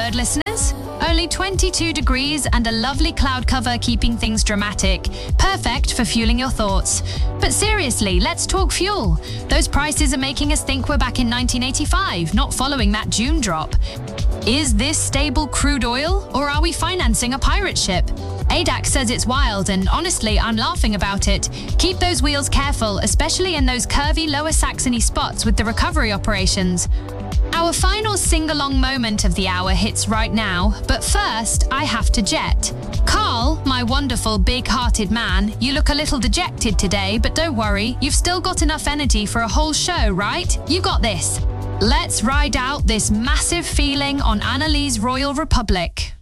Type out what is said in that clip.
word, listeners. Only 22 degrees and a lovely cloud cover keeping things dramatic. Perfect for fueling your thoughts. But seriously, let's talk fuel. Those prices are making us think we're back in 1985, not following that June drop. Is this stable crude oil, or are we financing a pirate ship? ADAX says it's wild, and honestly, I'm laughing about it. Keep those wheels careful, especially in those curvy Lower Saxony spots with the recovery operations. Our final sing-along moment of the hour hits right now, but first, I have to jet. Carl, my wonderful big-hearted man, you look a little dejected today, but don't worry, you've still got enough energy for a whole show, right? You got this. Let's ride out this massive feeling on Annalee's Royal Republic.